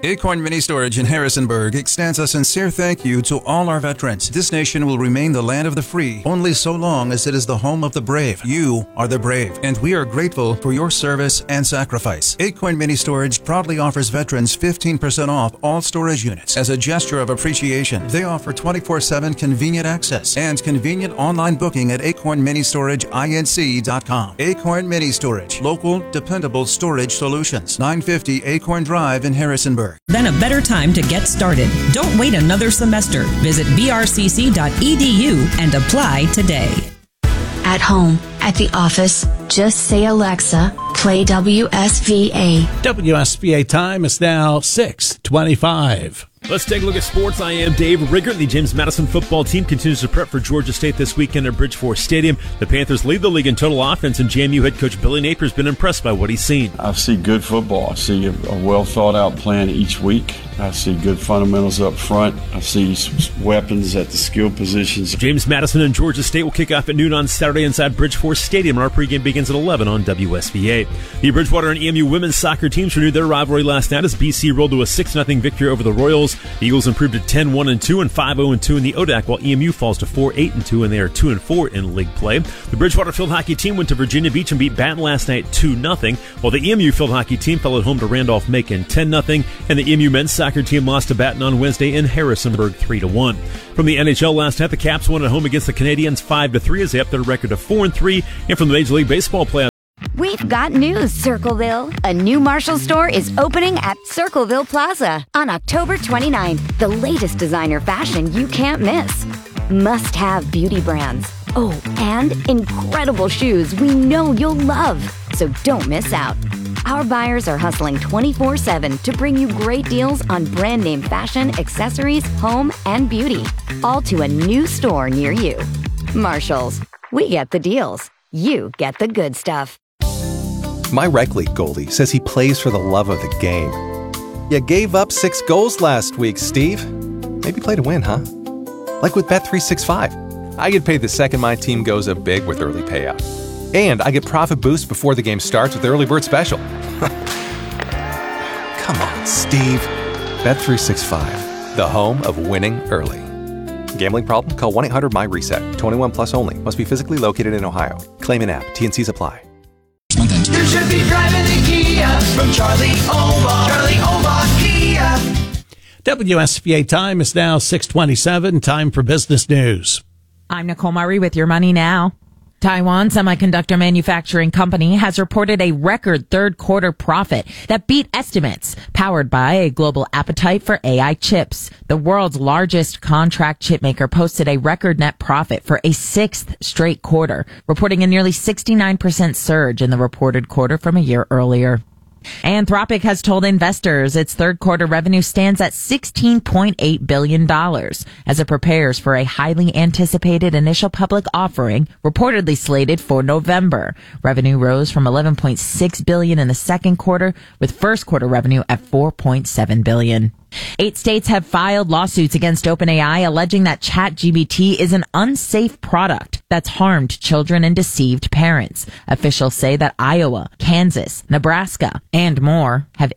Acorn Mini Storage in Harrisonburg extends a sincere thank you to all our veterans. This nation will remain the land of the free only so long as it is the home of the brave. You are the brave, and we are grateful for your service and sacrifice. Acorn Mini Storage proudly offers veterans 15% off all storage units. As a gesture of appreciation, they offer 24/7 convenient access and convenient online booking at acornministorageinc.com. Acorn Mini Storage, local, dependable storage solutions. 950 Acorn Drive in Harrisonburg. Then a better time to get started. Don't wait another semester. Visit brcc.edu and apply today. At home, at the office, just say Alexa, play WSVA. WSVA time is now 6:25. Let's take a look at sports. I am Dave Riggert. The James Madison football team continues to prep for Georgia State this weekend at Bridgeford Stadium. The Panthers lead the league in total offense, and JMU head coach Billy Napier's been impressed by what he's seen. I see good football. I see a well-thought-out plan each week. I see good fundamentals up front. I see weapons at the skill positions. James Madison and Georgia State will kick off at noon on Saturday inside Bridgeford Stadium, and our pregame begins at 11 on WSVA. The Bridgewater and EMU women's soccer teams renewed their rivalry last night as BC rolled to a 6-0 victory over the Royals. The Eagles improved to 10-1-2 and 5-0-2 in the ODAC, while EMU falls to 4-8-2, and they are 2-4 in league play. The Bridgewater field hockey team went to Virginia Beach and beat Baton last night 2-0, while the EMU field hockey team fell at home to Randolph-Macon 10-0, and the EMU men's soccer team lost to Baton on Wednesday in Harrisonburg 3-1. From the NHL last night, the Caps won at home against the Canadiens 5-3 as they upped their record to 4-3, and from the Major League Baseball playoffs. We've got news, Circleville. A new Marshall store is opening at Circleville Plaza on October 29th. The latest designer fashion you can't miss. Must-have beauty brands. Oh, and incredible shoes we know you'll love. So don't miss out. Our buyers are hustling 24/7 to bring you great deals on brand name fashion, accessories, home, and beauty. All to a new store near you. Marshalls. We get the deals. You get the good stuff. My rec league goalie says he plays for the love of the game. You gave up 6 goals last week, Steve. Maybe play to win, huh? Like with Bet365. I get paid the second my team goes up big with early payout. And I get profit boost before the game starts with the early bird special. Come on, Steve. Bet365, the home of winning early. Gambling problem? Call 1-800-MY-RESET. 21 plus only. Must be physically located in Ohio. Claim in app. T&Cs apply. You should be driving the Kia from Charlie Omar. Charlie Omar Kia. WSVA time is now 6:27. Time for business news. I'm Nicole Murray with Your Money Now. Taiwan Semiconductor Manufacturing Company has reported a record third quarter profit that beat estimates, powered by a global appetite for AI chips. The world's largest contract chip maker posted a record net profit for a 6th straight quarter, reporting a nearly 69% surge in the reported quarter from a year earlier. Anthropic has told investors its third quarter revenue stands at $16.8 billion as it prepares for a highly anticipated initial public offering reportedly slated for November. Revenue rose from $11.6 billion in the second quarter, with first quarter revenue at $4.7 billion. 8 states have filed lawsuits against OpenAI alleging that ChatGPT is an unsafe product that's harmed children and deceived parents. Officials say that Iowa, Kansas, Nebraska, and more have